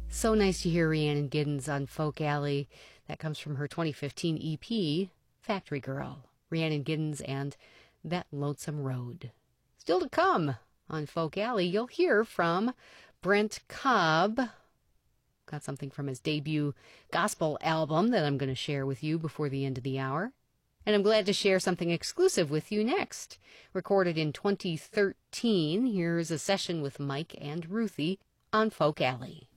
So nice to hear Rhiannon Giddens on Folk Alley. That comes from her 2015 EP, Factory Girl. Rhiannon Giddens and That Lonesome Road. Still to come on Folk Alley, you'll hear from Brent Cobb. Got something from his debut gospel album that I'm going to share with you before the end of the hour. And I'm glad to share something exclusive with you next. Recorded in 2013, here's a session with Mike and Ruthie on Folk Alley.